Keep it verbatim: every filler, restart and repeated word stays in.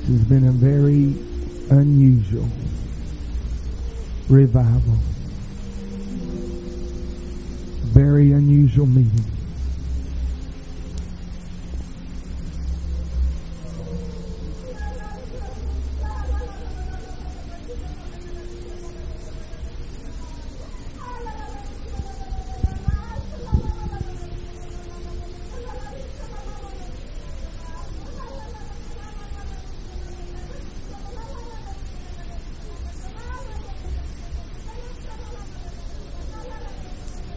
has been a very unusual revival. Very unusual meeting.